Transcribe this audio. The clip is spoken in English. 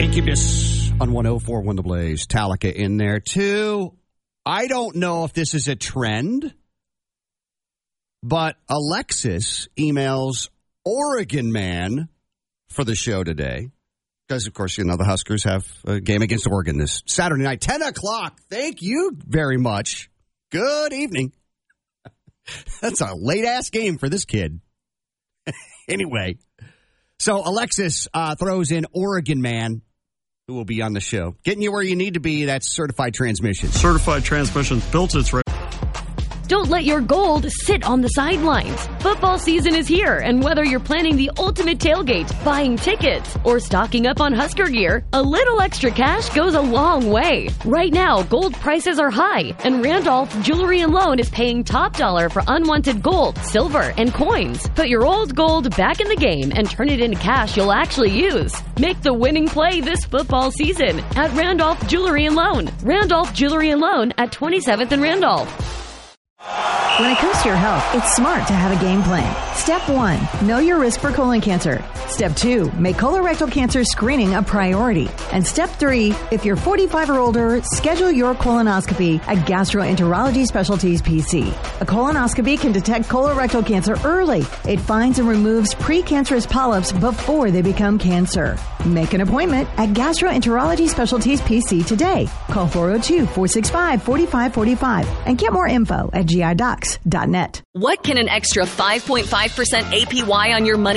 Incubus on 104.1 The Blaze. Metallica in there, too. I don't know if this is a trend, but Alexis emails Oregon man for the show today. Because, of course, the Huskers have a game against Oregon this Saturday night, 10 o'clock. Thank you very much. Good evening. That's a late-ass game for this kid. Anyway, so Alexis throws in Oregon man, who will be on the show. Getting you where you need to be, that's Certified Transmission. Certified Transmission built its right. Don't let your gold sit on the sidelines. Football season is here, and whether you're planning the ultimate tailgate, buying tickets, or stocking up on Husker gear, a little extra cash goes a long way. Right now, gold prices are high, and Randolph Jewelry and Loan is paying top dollar for unwanted gold, silver, and coins. Put your old gold back in the game and turn it into cash you'll actually use. Make the winning play this football season at Randolph Jewelry and Loan. Randolph Jewelry and Loan at 27th and Randolph. When it comes to your health, it's smart to have a game plan. Step 1, know your risk for colon cancer. Step 2, make colorectal cancer screening a priority. And Step 3, if you're 45 or older, schedule your colonoscopy at Gastroenterology Specialties PC. A colonoscopy can detect colorectal cancer early. It finds and removes precancerous polyps before they become cancer. Make an appointment at Gastroenterology Specialties PC today. Call 402-465-4545 and get more info at GIDocs.net. What can an extra 5.5% APY on your money